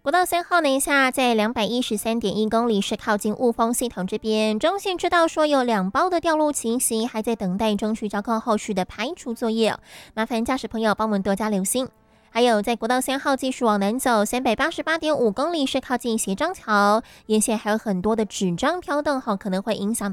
国道3号南下在213.1公里，是靠近雾峰系统这边。中线知道说有2包的掉落情形，还在等待中区交控后续的排除作业，麻烦驾驶朋友帮我们多加留心。还有在国道3号继续往南走，388.5公里是靠近斜张桥，沿线还有很多的纸张飘动，可能会影响